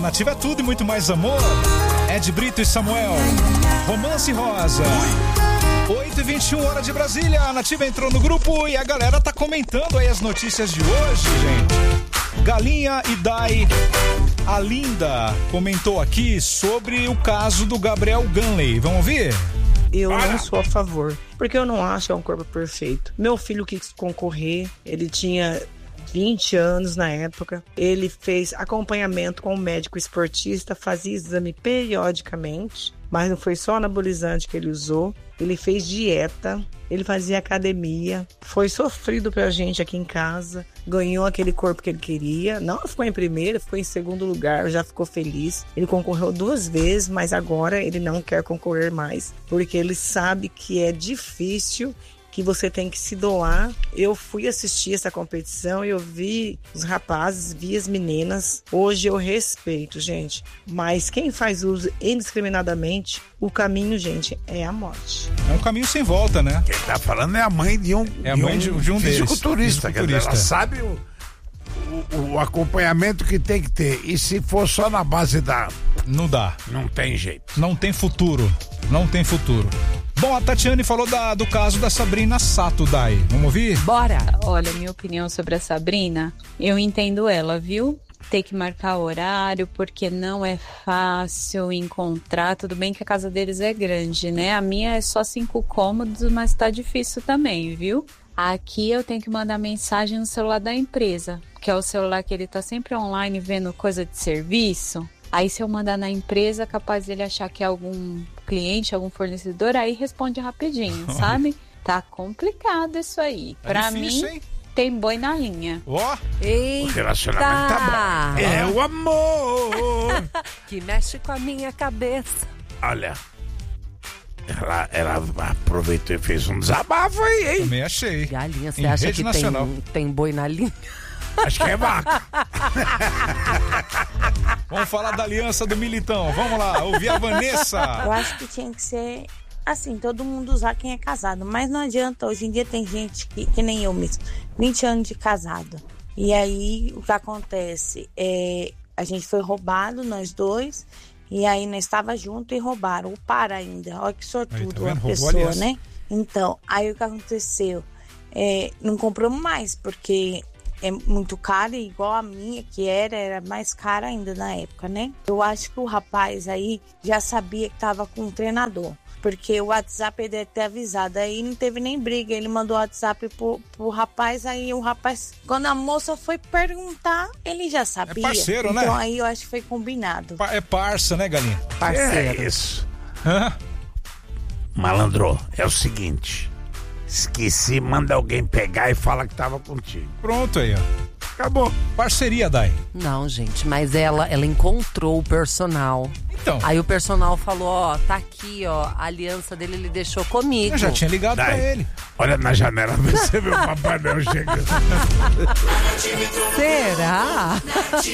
Nativa é tudo e muito mais amor. Ed Brito e Samuel. Romance Rosa. 8h21, hora de Brasília. A Nativa entrou no grupo e a galera tá comentando aí as notícias de hoje, gente. Galinha e Dai, a Linda, comentou aqui sobre o caso do Gabriel Ganley. Vamos ouvir? Eu não sou a favor, porque eu não acho que é um corpo perfeito. Meu filho quis concorrer, ele tinha 20 anos na época. Ele fez acompanhamento com um médico esportista, fazia exame periodicamente, mas não foi só anabolizante que ele usou. Ele fez dieta, ele fazia academia, foi sofrido pra gente aqui em casa, ganhou aquele corpo que ele queria, não ficou em primeiro, ficou em segundo lugar, já ficou feliz. Ele concorreu 2 vezes, mas agora ele não quer concorrer mais, porque ele sabe que é difícil, que você tem que se doar. Eu fui assistir essa competição e eu vi os rapazes, vi as meninas. Hoje eu respeito, gente. Mas quem faz uso indiscriminadamente, o caminho, gente, é a morte. É um caminho sem volta, né? Quem tá falando é a mãe de um, fisiculturista. Quer dizer, ela sabe o acompanhamento que tem que ter. E se for só na base da... Não dá. Não tem jeito. Não tem futuro. Não tem futuro. Bom, a Tatiane falou do caso da Sabrina Sato, Dai. Vamos ouvir? Bora! Olha, minha opinião sobre a Sabrina, eu entendo ela, viu? Ter que marcar horário, porque não é fácil encontrar. Tudo bem que a casa deles é grande, né? A minha é só 5 cômodos, mas tá difícil também, viu? Aqui eu tenho que mandar mensagem no celular da empresa, que é o celular que ele tá sempre online vendo coisa de serviço. Aí se eu mandar na empresa, capaz dele achar que é algum cliente, algum fornecedor, aí responde rapidinho, sabe? Tá complicado isso aí. Pra difícil, mim, hein? tem boi na linha. Ó! Eita! O relacionamento tá bom. É o amor! Que mexe com a minha cabeça. Olha, ela aproveitou e fez um desabafo aí, hein? Também achei. Galinha, você Em acha rede que nacional. tem boi na linha? Acho que é vaca. Vamos falar da aliança do Militão. Vamos lá, ouvir a Vanessa. Eu acho que tinha que ser assim, todo mundo usar quem é casado. Mas não adianta, hoje em dia tem gente que nem eu mesmo, 20 anos de casado. E aí, o que acontece? A gente foi roubado, nós dois, e aí nós estávamos juntos e roubaram o par ainda. Olha que sortudo aí, tá a pessoa, né? Então, aí o que aconteceu? Não compramos mais, porque... é muito cara, igual a minha, que era mais cara ainda na época, né? Eu acho que o rapaz aí já sabia que tava com um treinador, porque o WhatsApp ele deve ter avisado, aí não teve nem briga, ele mandou o WhatsApp pro rapaz, aí o rapaz, quando a moça foi perguntar, ele já sabia. É parceiro, então, né? Então aí eu acho que foi combinado. É parça, né, Galinha? Parceiro. É isso. Hã? Malandro, é o seguinte... Esqueci, manda alguém pegar e fala que tava contigo. Pronto aí, ó. Acabou. Parceria, Dai. Não, gente, mas ela encontrou o personal. Então. Aí o personal falou, ó, tá aqui, ó, a aliança dele ele deixou comigo. Eu já tinha ligado Dai, pra ele. Olha na janela, vê se vê o Papai Noel chegando. Será?